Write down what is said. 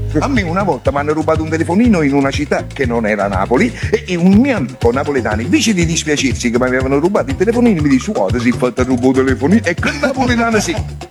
A me una volta mi hanno rubato un telefonino in una città che non era Napoli e un mio amico napoletano, invece di dispiacersi che mi avevano rubato il telefonino, mi dice: guarda, si è fatto rubare il telefonino, e che napoletano sì.